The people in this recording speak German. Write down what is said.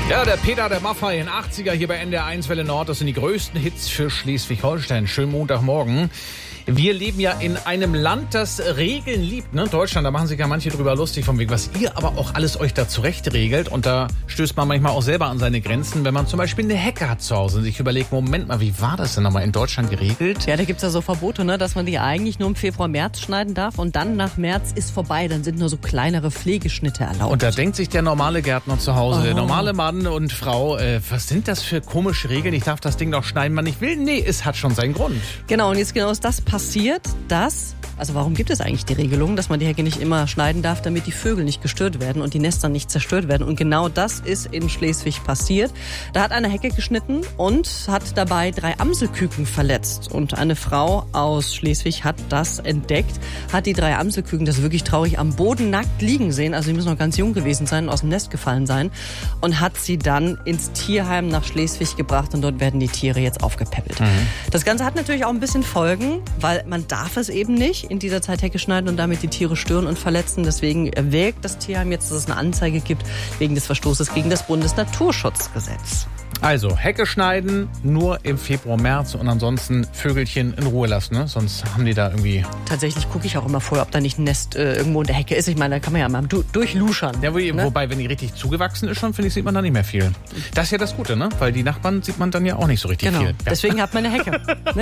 Ja, der Peter, der Maffay in 80er hier bei NDR 1 Welle Nord. Das sind die größten Hits für Schleswig-Holstein. Schönen Montagmorgen. Wir leben ja in einem Land, das Regeln liebt, ne? Deutschland, da machen sich ja manche drüber lustig vom Weg, was ihr aber auch alles euch da zurecht regelt. Und da stößt man manchmal auch selber an seine Grenzen, wenn man zum Beispiel eine Hecke hat zu Hause und sich überlegt, Moment mal, wie war das denn nochmal in Deutschland geregelt? Ja, da gibt's ja so Verbote, ne, dass man die eigentlich nur im Februar, März schneiden darf und dann nach März ist vorbei, dann sind nur so kleinere Pflegeschnitte erlaubt. Und da denkt sich der normale Gärtner zu Hause, der normale Mann und Frau, was sind das für komische Regeln? Ich darf das Ding doch schneiden, wann ich will. Nee, es hat schon seinen Grund. Genau, und jetzt genau ist das passiert, also warum gibt es eigentlich die Regelung, dass man die Hecke nicht immer schneiden darf, damit die Vögel nicht gestört werden und die Nester nicht zerstört werden? Und genau das ist in Schleswig passiert. Da hat eine Hecke geschnitten und hat dabei 3 Amselküken verletzt. Und eine Frau aus Schleswig hat das entdeckt, hat die 3 Amselküken, das ist wirklich traurig, am Boden nackt liegen sehen. Also die müssen noch ganz jung gewesen sein, aus dem Nest gefallen sein. Und hat sie dann ins Tierheim nach Schleswig gebracht und dort werden die Tiere jetzt aufgepäppelt. Das Ganze hat natürlich auch ein bisschen Folgen, weil man darf es eben nicht in dieser Zeit Hecke schneiden und damit die Tiere stören und verletzen. Deswegen erwägt das Tierheim jetzt, dass es eine Anzeige gibt wegen des Verstoßes gegen das Bundesnaturschutzgesetz. Also Hecke schneiden nur im Februar, März und ansonsten Vögelchen in Ruhe lassen, ne? Sonst haben die da irgendwie... Tatsächlich gucke ich auch immer vorher, ob da nicht ein Nest irgendwo in der Hecke ist. Ich meine, da kann man ja mal durchluschern. Ja, wobei, wenn die richtig zugewachsen ist schon, finde ich, sieht man da nicht mehr viel. Das ist ja das Gute, ne? Weil die Nachbarn sieht man dann ja auch nicht so richtig viel. Ja. Deswegen hat man eine Hecke.